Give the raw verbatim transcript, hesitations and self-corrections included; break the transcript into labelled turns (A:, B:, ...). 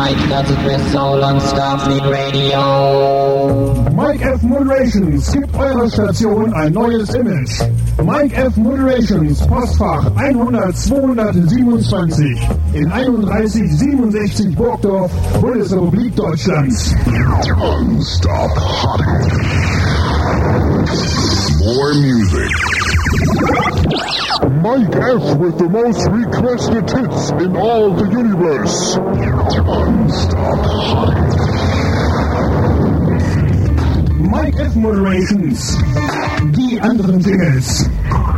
A: Mike does it with Soul on Starfleet Radio.
B: Mike F. Moderations gibt eurer Station ein neues Image. Mike F. Moderations, Postfach hundert zweihundertsiebenundzwanzig in einunddreißig siebenundsechzig Burgdorf, Bundesrepublik Deutschlands.
C: Stop hotting. More music. Mike F. with the most requested hits in all the universe. Stop hotting.
B: Mike F. Moderations. Die anderen Singles.